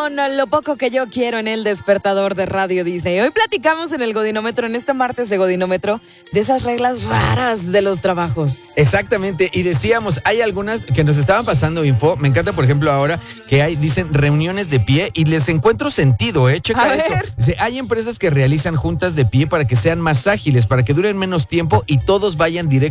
con lo poco que yo quiero en el despertador de Radio Disney. Hoy platicamos en el Godinómetro, en este martes de Godinómetro, de esas reglas raras de los trabajos. Exactamente, y decíamos, hay algunas que nos estaban pasando info. Me encanta, por ejemplo, ahora que dicen reuniones de pie y les encuentro sentido, checa esto. Dice, hay empresas que realizan juntas de pie para que sean más ágiles, para que duren menos tiempo y todos vayan directo